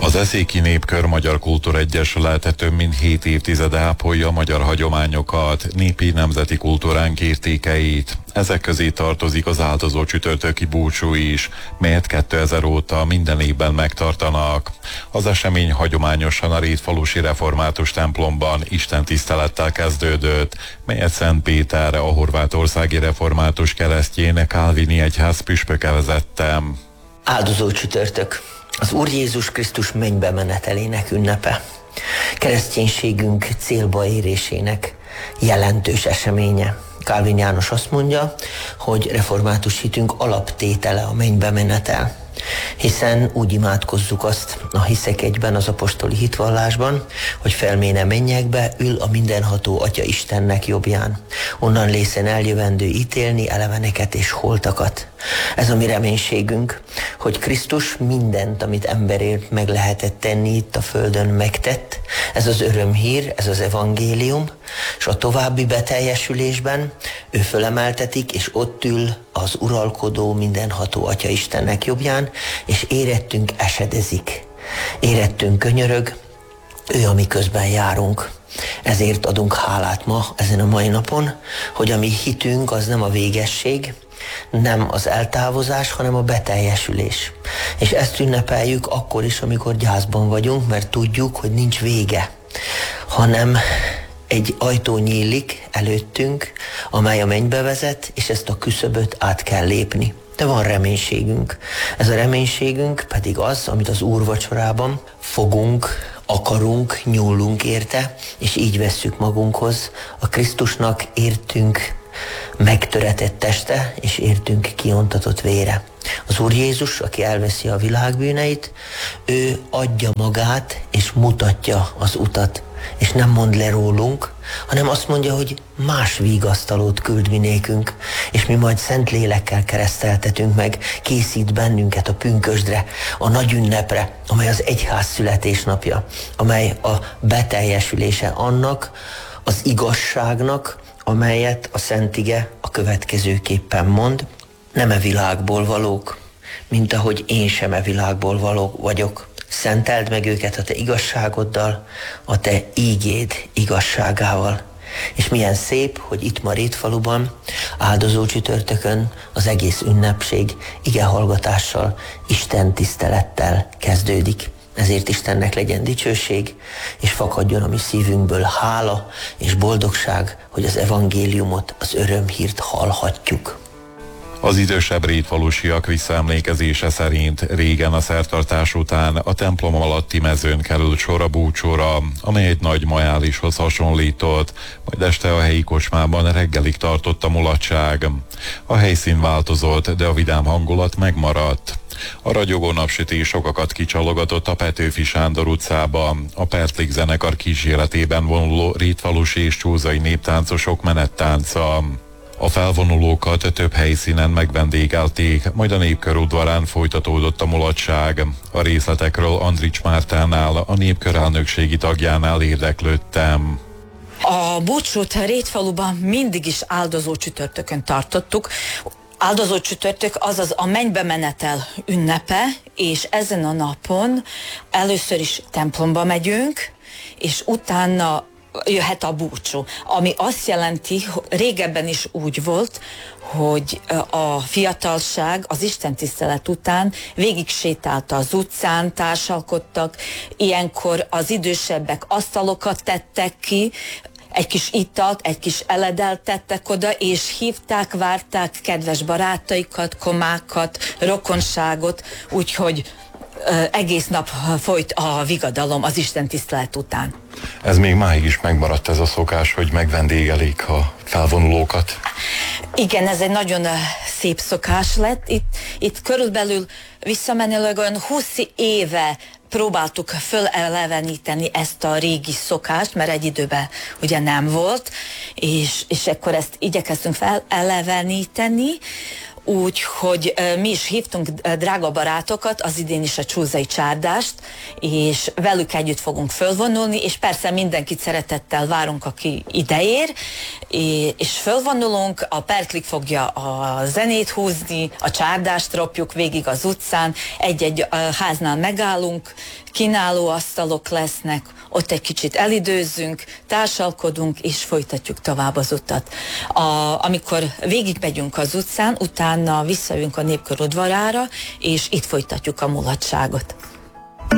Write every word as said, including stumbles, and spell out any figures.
Az Eszéki Népkör Magyar Kultúregyesület több mint hét évtizede ápolja a magyar hagyományokat, népi nemzeti kultúránk értékeit. Ezek közé tartozik az áldozó csütörtöki búcsú is, melyet kétezer óta minden évben megtartanak. Az esemény hagyományosan a Rétfalusi Református templomban istentisztelettel kezdődött, melyet Szent Péter, a horvátországi református keresztjén Kálvini egyház püspöke vezette. Áldozó csütörtök, az Úr Jézus Krisztus mennybe menetelének ünnepe, kereszténységünk célba érésének jelentős eseménye. Kálvin János azt mondja, hogy református hitünk alaptétele a mennybe menetel, hiszen úgy imádkozzuk azt a hiszek egyben az apostoli hitvallásban, hogy felméne mennyekbe, ül a mindenható Atya Istennek jobbján. Onnan lészen eljövendő ítélni eleveneket és holtakat. Ez a mi reménységünk, hogy Krisztus mindent, amit emberért meg lehetett tenni itt a földön, megtett. Ez az örömhír, ez az evangélium, és a további beteljesülésben ő fölemeltetik, és ott ül az uralkodó, mindenható Atya Istennek jobbján, és érettünk esedezik, érettünk könyörög, ő, ami közben járunk. Ezért adunk hálát ma, ezen a mai napon, hogy a mi hitünk az nem a végesség, nem az eltávozás, hanem a beteljesülés. És ezt ünnepeljük akkor is, amikor gyászban vagyunk, mert tudjuk, hogy nincs vége, hanem egy ajtó nyílik előttünk, amely a mennybe vezet, és ezt a küszöböt át kell lépni. De van reménységünk. Ez a reménységünk pedig az, amit az úrvacsorában fogunk, akarunk, nyúlunk érte, és így vesszük magunkhoz a Krisztusnak értünk megtöretett teste, és értünk kiontatott vére. Az Úr Jézus, aki elveszi a világ bűneit, ő adja magát, és mutatja az utat, és nem mond le rólunk, hanem azt mondja, hogy más vigasztalót küld mi nékünk, és mi majd szent lélekkel kereszteltetünk meg, készít bennünket a pünkösdre, a nagy ünnepre, amely az egyház születésnapja, amely a beteljesülése annak az igazságnak, amelyet a Szent Ige a következőképpen mond: nem e világból valók, mint ahogy én sem e világból való vagyok. Szenteld meg őket a te igazságoddal, a te ígéd igazságával. És milyen szép, hogy itt ma Rétfaluban, áldozó csütörtökön az egész ünnepség igehallgatással, Isten tisztelettel kezdődik. Ezért Istennek legyen dicsőség, és fakadjon a mi szívünkből hála és boldogság, hogy az evangéliumot, az örömhírt hallhatjuk. Az idősebb rétfalusiak visszaemlékezése szerint régen a szertartás után a templom alatti mezőn került sor a búcsúra, amely egy nagy majálishoz hasonlított, majd este a helyi kocsmában reggelig tartott a mulatság. A helyszín változott, de a vidám hangulat megmaradt. A ragyogó napsütés sokakat kicsalogatott a Petőfi Sándor utcába, a Pertlik zenekar kíséretében vonuló rétfalusi és csúzai néptáncosok menettánca. A felvonulókat több helyszínen megvendégelték, majd a Népkör udvarán folytatódott a mulatság. A részletekről Andrics Mártánál, a Népkör elnökségi tagjánál érdeklődtem. A búcsút Rétfaluban mindig is áldozó csütörtökön tartottuk. Áldozó csütörtök azaz a mennybe menetel ünnepe, és ezen a napon először is templomba megyünk, és utána jöhet a búcsú, ami azt jelenti, hogy régebben is úgy volt, hogy a fiatalság az istentisztelet után végig sétálta az utcán, társalkodtak, ilyenkor az idősebbek asztalokat tettek ki, egy kis italt, egy kis eledelt tettek oda, és hívták, várták kedves barátaikat, komákat, rokonságot, úgyhogy egész nap folyt a vigadalom az istentisztelet után. Ez még máig is megmaradt, ez a szokás, hogy megvendégelik a felvonulókat? Igen, ez egy nagyon szép szokás lett. Itt, itt körülbelül visszamenőleg olyan húsz éve próbáltuk föleleveníteni ezt a régi szokást, mert egy időben ugye nem volt, és, és akkor ezt igyekeztünk feleleveníteni, úgyhogy mi is hívtunk drága barátokat, az idén is a csúzai csárdást, és velük együtt fogunk fölvonulni, és persze mindenkit szeretettel várunk, aki ideér, és fölvonulunk, a Pertlik fogja a zenét húzni, a csárdást ropjuk végig az utcán, egy-egy háznál megállunk, kínáló asztalok lesznek, ott egy kicsit elidőzzünk, társalkodunk, és folytatjuk tovább az utat. A, amikor végigmegyünk az utcán, utána visszajövünk a Népkör udvarára, és itt folytatjuk a mulatságot.